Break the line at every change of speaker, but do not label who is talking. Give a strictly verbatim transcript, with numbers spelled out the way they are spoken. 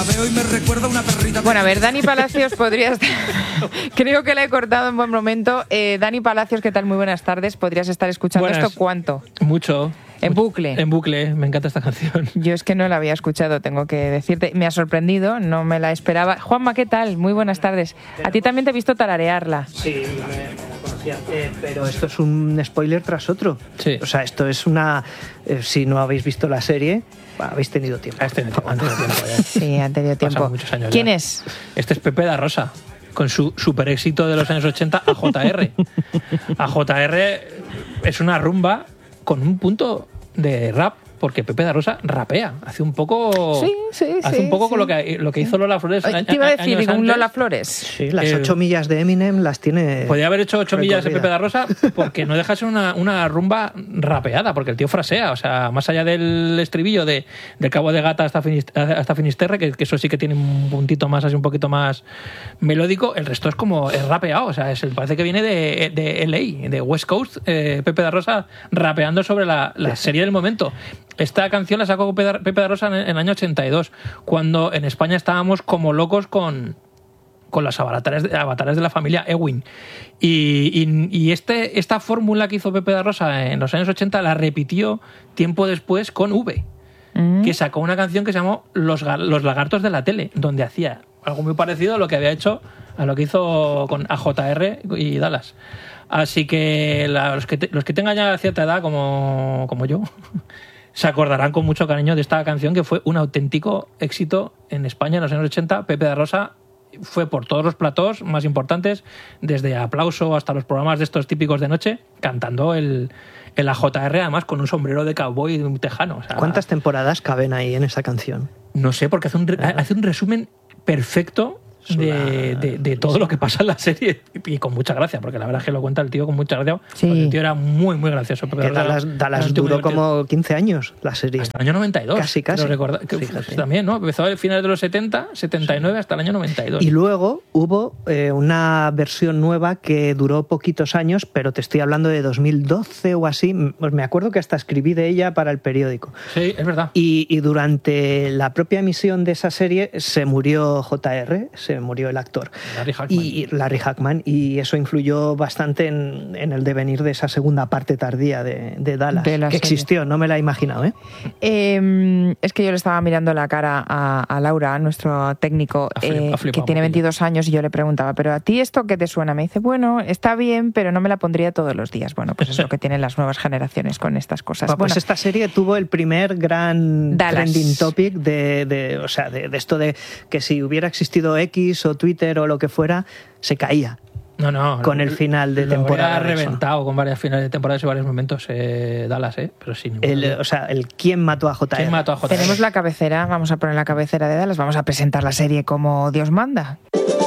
Bueno, a ver, Dani Palacios podrías... Creo que la he cortado en buen momento. Eh, Dani Palacios, ¿qué tal? Muy buenas tardes. ¿Podrías estar escuchando
Buenas.
esto cuánto?
Mucho.
En bucle.
En bucle, me encanta esta canción.
Yo es que no la había escuchado, tengo que decirte. Me ha sorprendido, no me la esperaba. Juanma, ¿qué tal? Muy buenas tardes. A ti también te he visto tararearla.
Sí, me, me la conocía. Eh, pero esto es un spoiler tras otro.
Sí.
O sea, esto es una... Eh, si no habéis visto la serie, habéis tenido tiempo.
Has tenido tiempo, han tenido tiempo ya.
Sí, han tenido tiempo.
Pasan muchos años
¿Quién
ya.
es?
Este es Pepe da Rosa, con su super éxito de los años ochenta, A J R. A J R es una rumba con un punto de rap, porque Pepe da Rosa rapea, hace un poco
Sí, sí,
hace
sí,
un poco
sí.
con lo que lo que hizo Lola Flores.
Ay,
años
te iba a decir, un
antes.
Lola Flores.
Sí, las
Eh,
ocho millas de Eminem las tiene...
Podría haber hecho ocho millas de
recorrida.
Pepe da Rosa porque no deja de ser una, una rumba rapeada, porque el tío frasea, o sea, más allá del estribillo de, del Cabo de Gata hasta, Finist- hasta Finisterre, que, que eso sí que tiene un puntito más, así un poquito más melódico, el resto es como es rapeado, o sea, es, parece que viene de, de L A, de West Coast, eh, Pepe da Rosa rapeando sobre la, la serie del momento. Esta canción la sacó Pepe da, Pepe da Rosa en, en el año ochenta y dos, cuando en España estábamos como locos con... con los avatares de, avatares de la familia Ewing. Y, y, y este, esta fórmula que hizo Pepe da Rosa en los años ochenta la repitió tiempo después con V,
Mm.
que sacó una canción que se llamó Los, Ga- Los Lagartos de la Tele, donde hacía algo muy parecido a lo que había hecho, a lo que hizo con A J R y Dallas. Así que la- los, que te- los que tengan ya cierta edad, como, como yo, se acordarán con mucho cariño de esta canción, que fue un auténtico éxito en España en los años ochenta. Pepe da Rosa fue por todos los platós más importantes, desde Aplauso hasta los programas de estos típicos de noche, cantando el, el A J R, además con un sombrero de cowboy de un tejano. O sea,
¿Cuántas temporadas caben ahí en esa canción?
no sé, porque hace un, re- hace un resumen perfecto de,
una-
de, de todo lo que pasa en la serie, y con mucha gracia, porque la verdad es que lo cuenta el tío con mucha gracia,
Sí.
porque el tío era muy, muy gracioso. Pepe
Que
Rosa era-
Dallas,
era
Dallas
un tío muy
duró
divertido.
como quince años la serie.
Hasta el año noventa y dos.
Casi, casi.
Creo recordar- que
Fíjate.
también, ¿no? Empezó a finales de los setenta, setenta y nueve, hasta el año noventa y dos.
Y luego hubo eh, una versión nueva que duró poquitos años, pero te estoy hablando de dos mil doce o así. Pues me acuerdo que hasta escribí de ella para el periódico.
Sí, es verdad.
Y, y durante la propia emisión de esa serie se murió J R, se murió el actor.
Larry Hackman.
Y y Larry Hackman, y eso influyó bastante en, en el devenir de esa segunda parte tardía de, de Dallas,
De la
que
serie.
existió, no me la he imaginado, ¿eh?
Eh, es que yo le estaba mirando la cara a, a Laura, nuestro técnico,
Ha flip-
eh,
ha flipado
que
un
tiene
poquillo.
veintidós años, y yo le preguntaba, ¿pero a ti esto qué te suena? Me dice, bueno, está bien, pero no me la pondría todos los días. Bueno, pues es lo que tienen las nuevas generaciones con estas cosas.
Pues
Bueno,
esta serie tuvo el primer gran
Dallas.
trending topic de, de, o sea, de, de esto de que si hubiera existido X o Twitter o lo que fuera, se caía.
No, no.
Con el final de
lo
temporada
habría
de eso.
reventado con varias finales de temporadas y varios momentos eh, Dallas, ¿eh? Pero sin ninguna
El,
duda.
o sea, el quién mató a J R.
¿Quién mató a J R?
tenemos la cabecera, vamos a poner la cabecera de Dallas, vamos a presentar la serie como Dios manda.